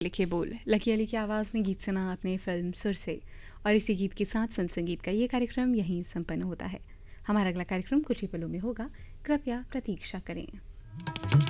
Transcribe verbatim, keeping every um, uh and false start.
लिखे बोल लकी अली की आवाज़ में गीत सुना आपने फिल्म सुर से। और इसी गीत के साथ फिल्म संगीत का ये कार्यक्रम यहीं संपन्न होता है। हमारा अगला कार्यक्रम कुछ ही पलों में होगा, कृपया प्रतीक्षा करें।